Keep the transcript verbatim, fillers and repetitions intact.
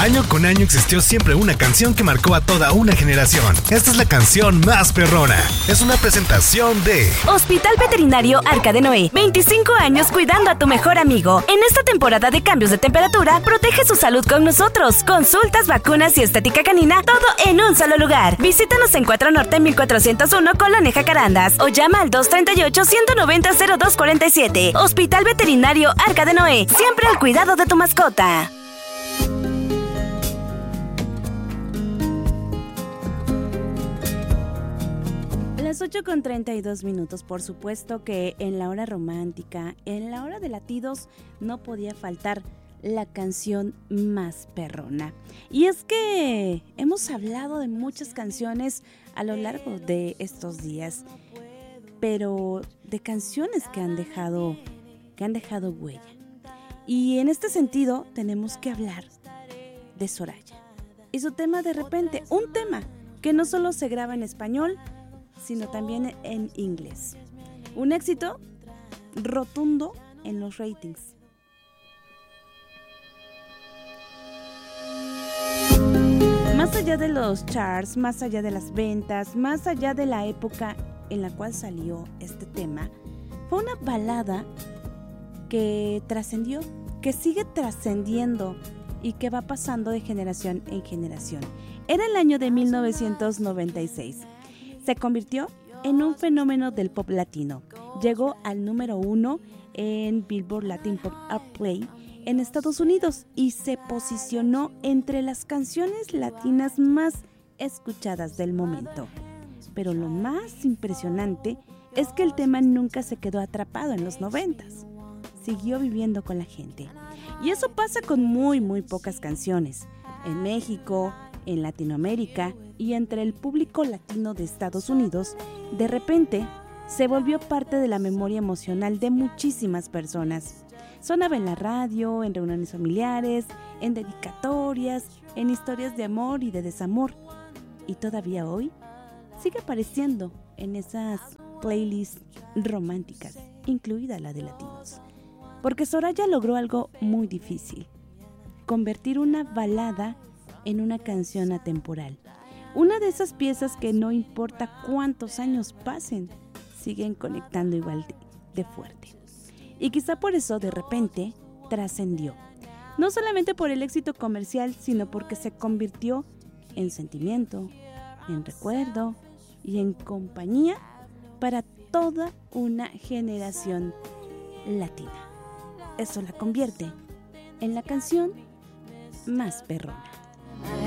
Año con año existió siempre una canción que marcó a toda una generación. Esta es la canción más perrona. Es una presentación de Hospital Veterinario Arca de Noé. veinticinco años cuidando a tu mejor amigo. En esta temporada de cambios de temperatura, protege su salud con nosotros. Consultas, vacunas y estética canina, todo en un solo lugar. Visítanos en cuatro Norte mil cuatrocientos uno, Colonia Jacarandas, o llama al dos treinta y ocho, ciento noventa, cero dos cuarenta y siete. Hospital Veterinario Arca de Noé. Siempre al cuidado de tu mascota. Las ocho con treinta y dos minutos. Por supuesto que en la hora romántica, en la hora de latidos, no podía faltar la canción más perrona. Y es que hemos hablado de muchas canciones a lo largo de estos días, pero de canciones que han dejado, que han dejado huella. Y en este sentido tenemos que hablar de Soraya y su tema De Repente, un tema que no solo se graba en español, sino también en inglés. Un éxito rotundo en los ratings. Más allá de los charts, más allá de las ventas, más allá de la época en la cual salió este tema, fue una balada que trascendió, que sigue trascendiendo y que va pasando de generación en generación. Era el año de mil novecientos noventa y seis. Se convirtió en un fenómeno del pop latino. Llegó al número uno en Billboard Latin Pop Airplay en Estados Unidos y se posicionó entre las canciones latinas más escuchadas del momento. Pero lo más impresionante es que el tema nunca se quedó atrapado en los noventas. Siguió viviendo con la gente. Y eso pasa con muy, muy pocas canciones. En México, en Latinoamérica y entre el público latino de Estados Unidos, de repente se volvió parte de la memoria emocional de muchísimas personas. Sonaba en la radio, en reuniones familiares, en dedicatorias, en historias de amor y de desamor. Y todavía hoy sigue apareciendo en esas playlists románticas, incluida la de latinos. Porque Soraya logró algo muy difícil: convertir una balada en una canción atemporal. Una de esas piezas que no importa cuántos años pasen, siguen conectando igual de, de fuerte. Y quizá por eso De Repente trascendió. No solamente por el éxito comercial, sino porque se convirtió en sentimiento, en recuerdo y en compañía para toda una generación latina. Eso la convierte en la canción más perrona.